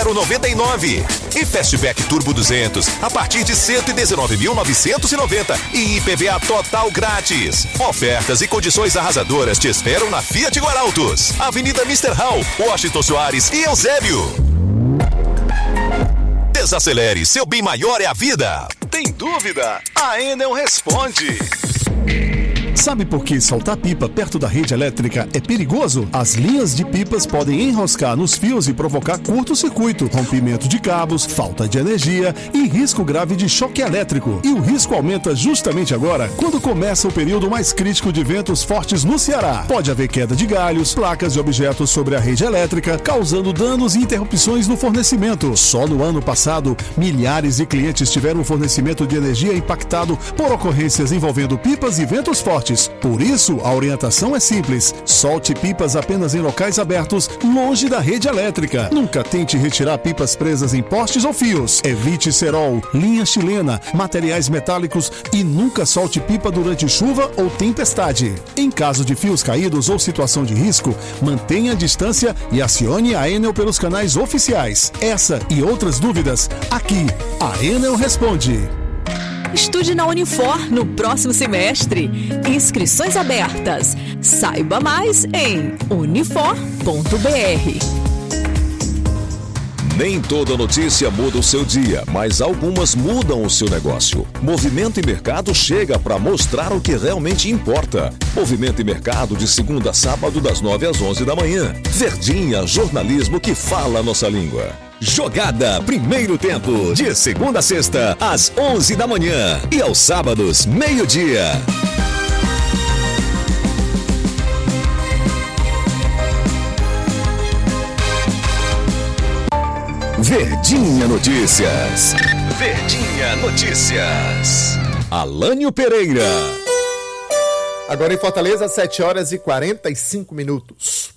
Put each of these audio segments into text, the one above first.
0,99. E Fastback Turbo 200 a partir de 119.990 e IPVA total grátis. Ofertas e condições arrasadoras te esperam na Fiat Guarautos, Avenida Mr. Hall, Washington Soares e Eusébio. Desacelere, seu bem maior é a vida. Tem dúvida? A Enel responde. Sabe por que soltar pipa perto da rede elétrica é perigoso? As linhas de pipas podem enroscar nos fios e provocar curto-circuito, rompimento de cabos, falta de energia e risco grave de choque elétrico. E o risco aumenta justamente agora, quando começa o período mais crítico de ventos fortes no Ceará. Pode haver queda de galhos, placas e objetos sobre a rede elétrica, causando danos e interrupções no fornecimento. Só no ano passado, milhares de clientes tiveram o fornecimento de energia impactado por ocorrências envolvendo pipas e ventos fortes. Por isso, a orientação é simples. Solte pipas apenas em locais abertos, longe da rede elétrica. Nunca tente retirar pipas presas em postes ou fios. Evite cerol, linha chilena, materiais metálicos e nunca solte pipa durante chuva ou tempestade. Em caso de fios caídos ou situação de risco, mantenha a distância e acione a Enel pelos canais oficiais. Essa e outras dúvidas, aqui, a Enel responde. Estude na Unifor no próximo semestre. Inscrições abertas. Saiba mais em unifor.br. Nem toda notícia muda o seu dia, mas algumas mudam o seu negócio. Movimento e Mercado chega para mostrar o que realmente importa. Movimento e Mercado de segunda a sábado das 9 às 11 da manhã. Verdinha, jornalismo que fala a nossa língua. Jogada Primeiro Tempo, de segunda a sexta, às 11 da manhã e aos sábados, meio-dia. Verdinha Notícias. Verdinha Notícias. Alânio Pereira. Agora em Fortaleza, 7 horas e 45 minutos.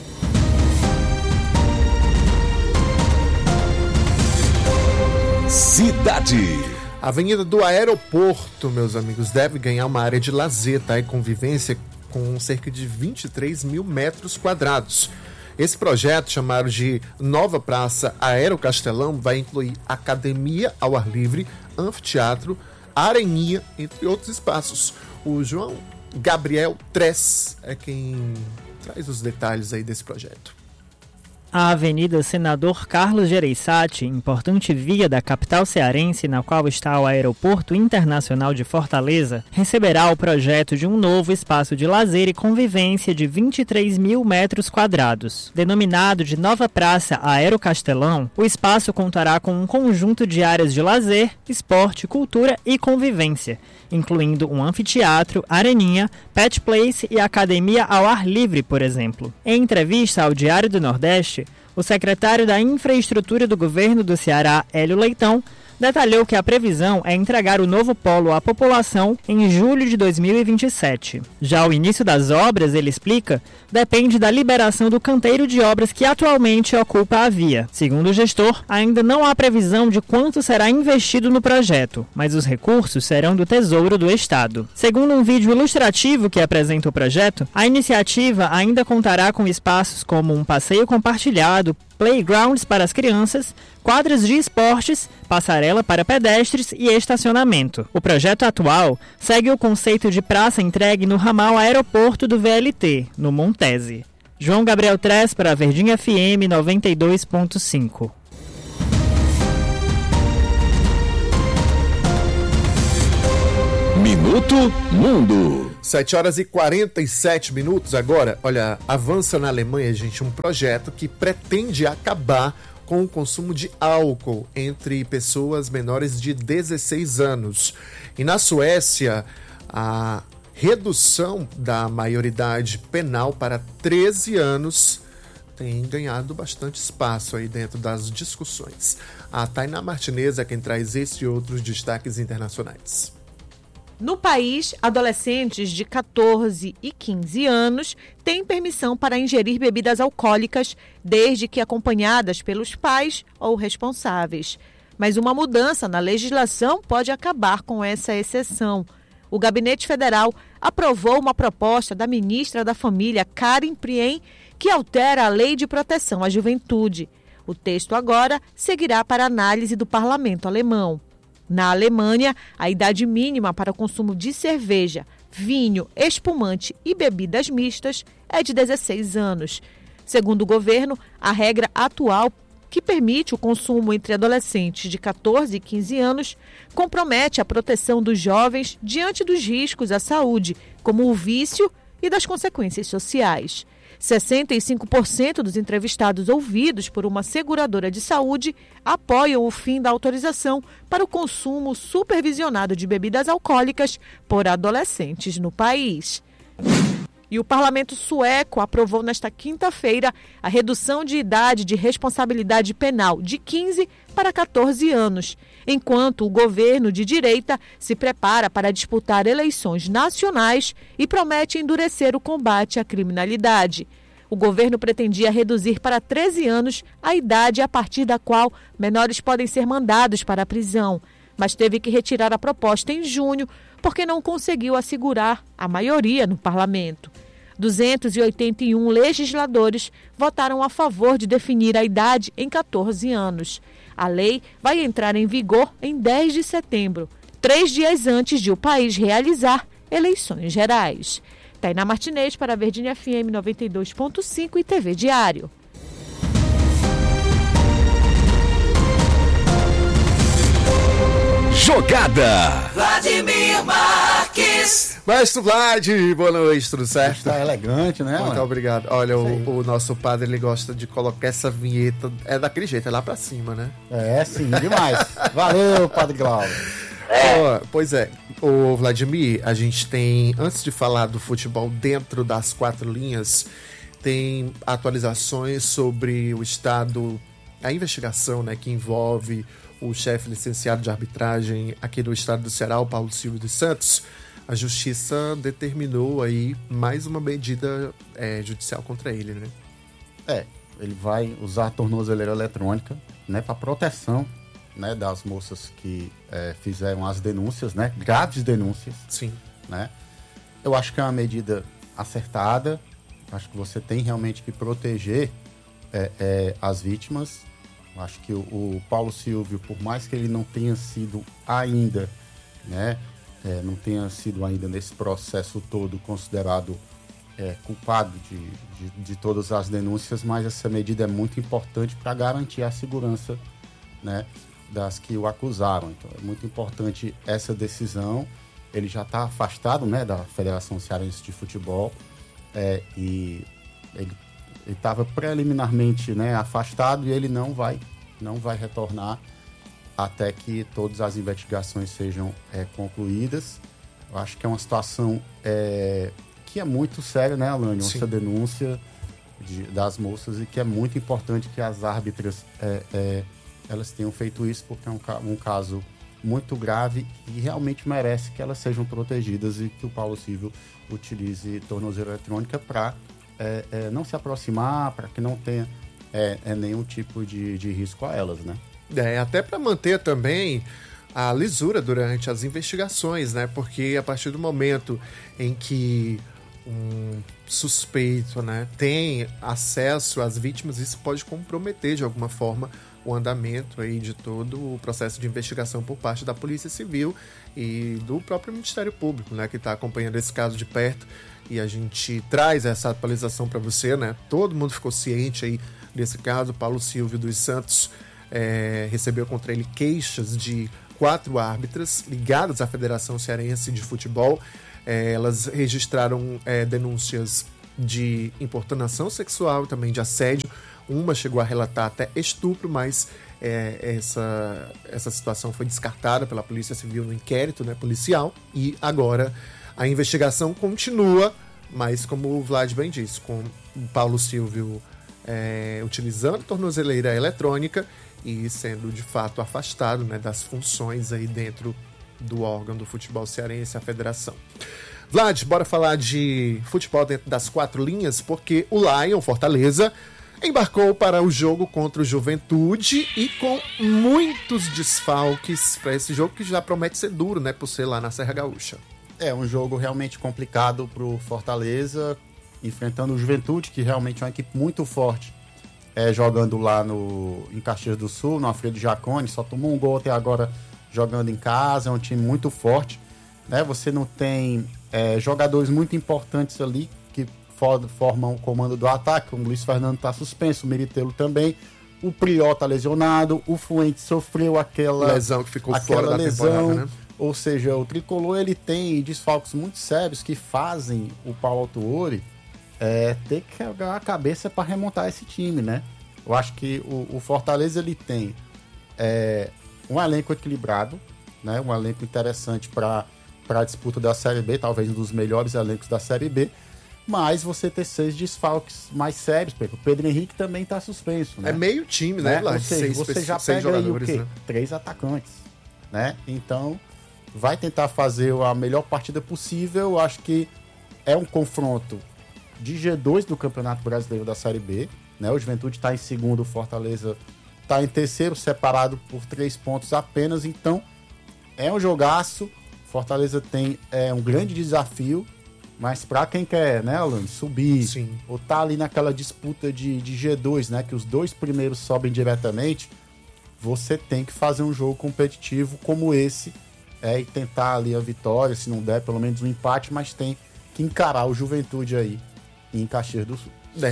Cidade. A Avenida do Aeroporto, meus amigos, deve ganhar uma área de lazer, tá? E convivência com cerca de 23 mil metros quadrados. Esse projeto, chamado de Nova Praça Aerocastelão, vai incluir academia ao ar livre, anfiteatro, areninha, entre outros espaços. O João Gabriel Tress é quem traz os detalhes aí desse projeto. A Avenida Senador Carlos Gereissati, importante via da capital cearense na qual está o Aeroporto Internacional de Fortaleza, receberá o projeto de um novo espaço de lazer e convivência de 23 mil metros quadrados. Denominado de Nova Praça Aerocastelão, o espaço contará com um conjunto de áreas de lazer, esporte, cultura e convivência, incluindo um anfiteatro, areninha, pet place e academia ao ar livre, por exemplo. Em entrevista ao Diário do Nordeste, o secretário da Infraestrutura do Governo do Ceará, Hélio Leitão, detalhou que a previsão é entregar o novo polo à população em julho de 2027. Já o início das obras, ele explica, depende da liberação do canteiro de obras que atualmente ocupa a via. Segundo o gestor, ainda não há previsão de quanto será investido no projeto, mas os recursos serão do Tesouro do Estado. Segundo um vídeo ilustrativo que apresenta o projeto, a iniciativa ainda contará com espaços como um passeio compartilhado, playgrounds para as crianças, quadras de esportes, passarela para pedestres e estacionamento. O projeto atual segue o conceito de praça entregue no ramal aeroporto do VLT, no Montese. João Gabriel Tress para a Verdinha FM 92.5. Minuto Mundo. 7 horas e 47 minutos agora. Olha, avança na Alemanha, gente, um projeto que pretende acabar com o consumo de álcool entre pessoas menores de 16 anos. E na Suécia, a redução da maioridade penal para 13 anos tem ganhado bastante espaço aí dentro das discussões. A Tainá Martinez é quem traz esse e outros destaques internacionais. No país, adolescentes de 14 e 15 anos têm permissão para ingerir bebidas alcoólicas, desde que acompanhadas pelos pais ou responsáveis. Mas uma mudança na legislação pode acabar com essa exceção. O Gabinete Federal aprovou uma proposta da ministra da Família, Karen Prien, que altera a Lei de Proteção à Juventude. O texto agora seguirá para análise do parlamento alemão. Na Alemanha, a idade mínima para o consumo de cerveja, vinho, espumante e bebidas mistas é de 16 anos. Segundo o governo, a regra atual que permite o consumo entre adolescentes de 14 e 15 anos compromete a proteção dos jovens diante dos riscos à saúde, como o vício e das consequências sociais. 65% dos entrevistados ouvidos por uma seguradora de saúde apoiam o fim da autorização para o consumo supervisionado de bebidas alcoólicas por adolescentes no país. E o parlamento sueco aprovou nesta quinta-feira a redução de idade de responsabilidade penal de 15 para 14 anos, enquanto o governo de direita se prepara para disputar eleições nacionais e promete endurecer o combate à criminalidade. O governo pretendia reduzir para 13 anos a idade a partir da qual menores podem ser mandados para a prisão, mas teve que retirar a proposta em junho porque não conseguiu assegurar a maioria no parlamento. 281 legisladores votaram a favor de definir a idade em 14 anos. A lei vai entrar em vigor em 10 de setembro, 3 dias antes de o país realizar eleições gerais. Tainá Martinez para a Verdinha FM 92.5 e TV Diário. Jogada. Vladimir Marques. Maestro Vlad, boa noite, tudo certo? Tá elegante, né? Muito obrigado. Olha, o nosso padre, ele gosta de colocar essa vinheta, é daquele jeito, é lá pra cima, né? É, sim, demais. Valeu, Padre Glauber. Pois é, o Vladimir, a gente tem, antes de falar do futebol dentro das quatro linhas, tem atualizações sobre o estado, a investigação, né, que envolve o chefe licenciado de arbitragem aqui do estado do Ceará, o Paulo Silvio dos Santos. A justiça determinou aí mais uma medida judicial contra ele, né? Ele vai usar a tornozeleira eletrônica, né, para proteção, né, das moças que fizeram as denúncias, né, graves denúncias. Sim. Né? Eu acho que é uma medida acertada. Acho que você tem realmente que proteger as vítimas. Acho que o Paulo Silvio, por mais que ele não tenha sido ainda, né, não tenha sido ainda nesse processo todo considerado culpado de todas as denúncias, mas essa medida é muito importante para garantir a segurança, né, das que o acusaram. Então é muito importante essa decisão. Ele já está afastado, né, da Federação Cearense de Futebol, e ele estava preliminarmente, né, afastado, e ele não vai retornar até que todas as investigações sejam concluídas. Eu acho que é uma situação que é muito séria, né, Alane? Essa denúncia das moças, e que é muito importante que as árbitras elas tenham feito isso, porque é um caso muito grave e realmente merece que elas sejam protegidas, e que o Paulo Silvio utilize tornozeleira eletrônica para não se aproximar, para que não tenha nenhum tipo de risco a elas, né? Até para manter também a lisura durante as investigações, né? Porque a partir do momento em que um suspeito, né, tem acesso às vítimas, isso pode comprometer de alguma forma o andamento aí de todo o processo de investigação por parte da Polícia Civil e do próprio Ministério Público, né, que está acompanhando esse caso de perto. E a gente traz essa atualização para você, né? Todo mundo ficou ciente aí desse caso. Paulo Silvio dos Santos recebeu contra ele queixas de 4 árbitras ligadas à Federação Cearense de Futebol. Elas registraram denúncias de importunação sexual, também de assédio. Uma chegou a relatar até estupro, mas essa situação foi descartada pela Polícia Civil no inquérito, né, policial. E agora a investigação continua, mas como o Vlad bem disse, com o Paulo Silvio utilizando tornozeleira eletrônica e sendo de fato afastado, né, das funções aí dentro do órgão do futebol cearense, a federação. Vlad, bora falar de futebol dentro das 4 linhas, porque o Lion Fortaleza embarcou para o jogo contra o Juventude e com muitos desfalques para esse jogo, que já promete ser duro, né, por ser lá na Serra Gaúcha. É um jogo realmente complicado para o Fortaleza, enfrentando o Juventude, que realmente é uma equipe muito forte jogando lá em Caxias do Sul, no Alfredo Jaconi, só tomou um gol até agora jogando em casa, é um time muito forte, né? Você não tem jogadores muito importantes ali que formam o comando do ataque, o Luiz Fernando está suspenso, o Meritelo também, o Priol tá lesionado, o Fuentes sofreu aquela lesão que ficou fora da temporada, né? Ou seja, o Tricolor ele tem desfalques muito sérios que fazem o Paulo Autuori ter que quebrar a cabeça para remontar esse time, né? Eu acho que o Fortaleza ele tem um elenco equilibrado, né? Um elenco interessante para a disputa da Série B, talvez um dos melhores elencos da Série B, mas você ter 6 desfalques mais sérios, porque o Pedro Henrique também está suspenso, né? É meio time, né? Ou seja, você já pega aí o quê? Né? 3 atacantes, né? Então, vai tentar fazer a melhor partida possível. Eu acho que é um confronto de G2 do Campeonato Brasileiro da Série B, né? O Juventude está em segundo, o Fortaleza está em terceiro, separado por 3 pontos apenas. Então, é um jogaço. Fortaleza tem um grande desafio, mas para quem quer, né, Alan, subir, sim, ou tá ali naquela disputa de G2, né, que os 2 primeiros sobem diretamente, você tem que fazer um jogo competitivo como esse, e tentar ali a vitória, se não der, pelo menos um empate, mas tem que encarar o Juventude aí em Caxias do Sul.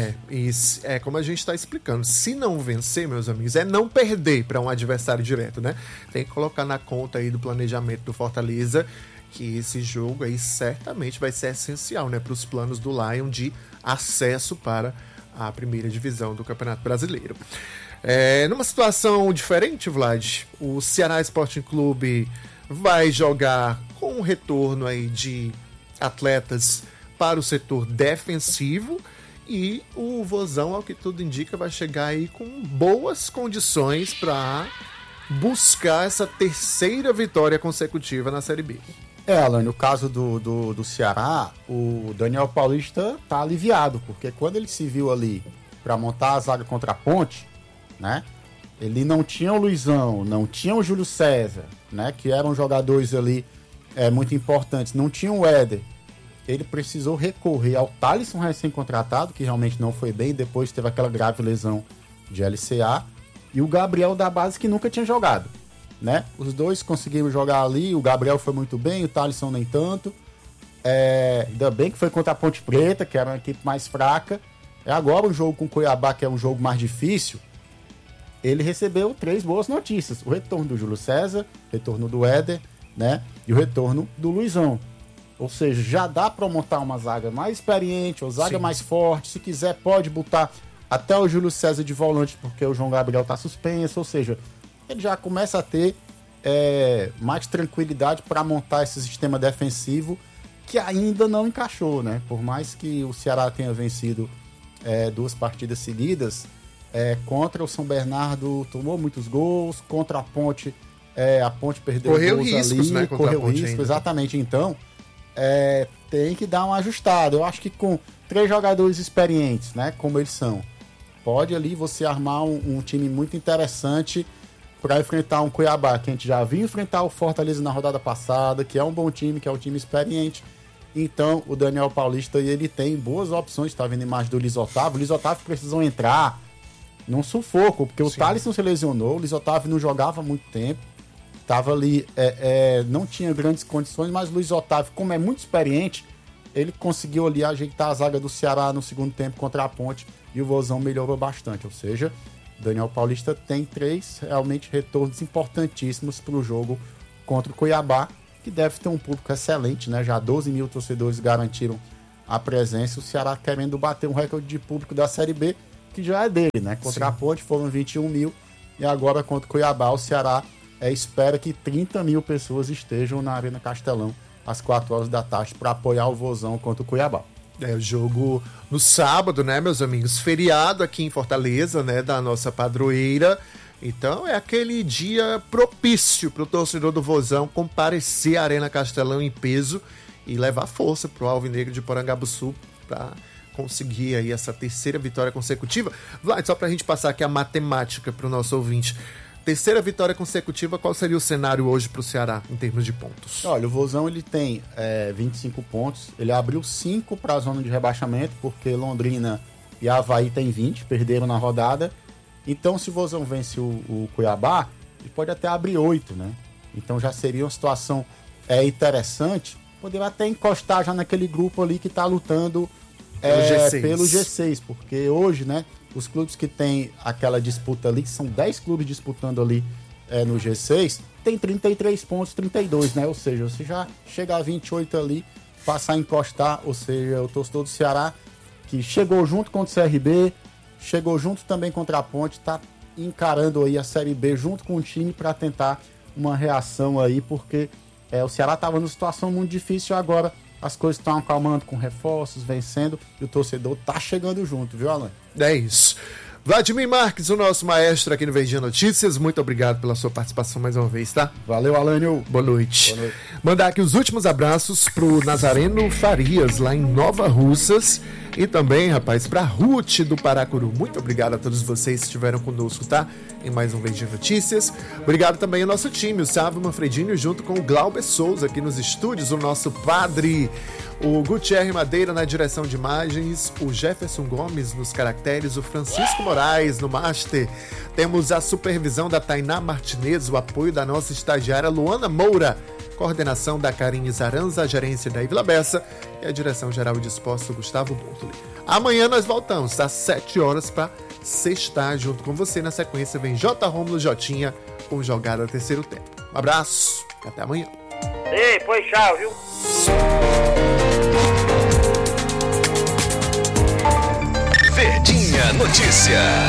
Como a gente está explicando, se não vencer, meus amigos, é não perder para um adversário direto, né? Tem que colocar na conta aí do planejamento do Fortaleza que esse jogo aí certamente vai ser essencial, né, para os planos do Lion de acesso para a primeira divisão do Campeonato Brasileiro. Numa situação diferente, Vlad, o Ceará Sporting Clube vai jogar com um retorno aí de atletas para o setor defensivo e o Vozão, ao que tudo indica, vai chegar aí com boas condições para buscar essa terceira vitória consecutiva na Série B. Alan, no caso do Ceará, o Daniel Paulista tá aliviado, porque quando ele se viu ali para montar a zaga contra a Ponte, né? Ele não tinha o Luizão, não tinha o Júlio César, né? Que eram jogadores ali muito importantes, não tinha o Éder. Ele precisou recorrer ao Thalisson recém-contratado, que realmente não foi bem, depois teve aquela grave lesão de LCA, e o Gabriel da base, que nunca tinha jogado, né? Os dois conseguiram jogar ali, o Gabriel foi muito bem, o Thalisson nem tanto. Ainda bem que foi contra a Ponte Preta, que era uma equipe mais fraca. Agora o jogo com o Cuiabá, que é um jogo mais difícil, ele recebeu 3 boas notícias. O retorno do Júlio César, o retorno do Éder, né? E o retorno do Luizão. Ou seja, já dá para montar uma zaga mais experiente, uma zaga mais forte. Se quiser, pode botar até o Júlio César de volante, porque o João Gabriel tá suspenso. Ou seja, ele já começa a ter mais tranquilidade para montar esse sistema defensivo que ainda não encaixou, né? Por mais que o Ceará tenha vencido 2 partidas seguidas, contra o São Bernardo tomou muitos gols, contra a Ponte perdeu correu gols riscos, ali, né? correu risco, exatamente. Então, tem que dar uma ajustada. Eu acho que com 3 jogadores experientes, né? Como eles são, pode ali você armar um time muito interessante para enfrentar um Cuiabá, que a gente já viu enfrentar o Fortaleza na rodada passada, que é um bom time, que é um time experiente. Então, o Daniel Paulista, ele tem boas opções. Tá vendo a imagem do Luiz Otávio? O Luiz Otávio precisou entrar num sufoco, porque o Thalisson se lesionou, o Luiz Otávio não jogava há muito tempo, tava ali, não tinha grandes condições, mas o Luiz Otávio, como é muito experiente, ele conseguiu ali ajeitar a zaga do Ceará no segundo tempo contra a Ponte, e o Vozão melhorou bastante. Ou seja, Daniel Paulista tem 3 realmente retornos importantíssimos para o jogo contra o Cuiabá, que deve ter um público excelente, né? Já 12 mil torcedores garantiram a presença, o Ceará querendo bater um recorde de público da Série B, que já é dele, né? Contra a Ponte foram 21 mil, e agora contra o Cuiabá, o Ceará espera que 30 mil pessoas estejam na Arena Castelão às 4 horas da tarde para apoiar o Vozão contra o Cuiabá. O jogo no sábado, né, meus amigos? Feriado aqui em Fortaleza, né, da nossa padroeira. Então é aquele dia propício para o torcedor do Vozão comparecer à Arena Castelão em peso e levar força para o Alvinegro de Porangabuçu para conseguir aí essa terceira vitória consecutiva. Vlad, só para a gente passar aqui a matemática para o nosso ouvinte. Terceira vitória consecutiva, qual seria o cenário hoje para o Ceará em termos de pontos? Olha, o Vozão ele tem 25 pontos, ele abriu 5 para a zona de rebaixamento, porque Londrina e a Avaí tem 20, perderam na rodada. Então, se o Vozão vence o Cuiabá, ele pode até abrir 8, né? Então já seria uma situação interessante, poderia até encostar já naquele grupo ali que está lutando pelo G6, porque hoje, né, os clubes que tem aquela disputa ali, que são 10 clubes disputando ali no G6, tem 33 pontos, 32, né? Ou seja, você já chega a 28 ali, passar a encostar, ou seja, o torcedor do Ceará que chegou junto contra o CRB, chegou junto também contra a Ponte, está encarando aí a Série B junto com o time para tentar uma reação aí, porque o Ceará estava numa situação muito difícil, agora as coisas estão acalmando com reforços, vencendo, e o torcedor tá chegando junto, viu, Alan? É isso. Vladimir Marques, o nosso maestro aqui no Verdinha Notícias, muito obrigado pela sua participação mais uma vez, tá? Valeu, Alânio. Boa noite. Mandar aqui os últimos abraços pro Nazareno Farias, lá em Nova Russas, e também, rapaz, pra Ruth do Paracuru. Muito obrigado a todos vocês que estiveram conosco, tá? Em mais um Verdinha Notícias. Obrigado também ao nosso time, o Sávio Manfredini, junto com o Glauber Souza aqui nos estúdios, o nosso padre, o Gutierre Madeira na direção de imagens, o Jefferson Gomes nos caracteres, o Francisco Moraes no master. Temos a supervisão da Tainá Martinez, o apoio da nossa estagiária Luana Moura, coordenação da Karine Zaranza, a gerência da Ivila Bessa e a direção geral de esportes do Gustavo Bortoli. Amanhã nós voltamos às 7 horas para sextar junto com você. Na sequência vem J. Rômulo Jotinha com jogada terceiro tempo. Um abraço, até amanhã. Ei, pois tchau, viu? Verdinha Notícias.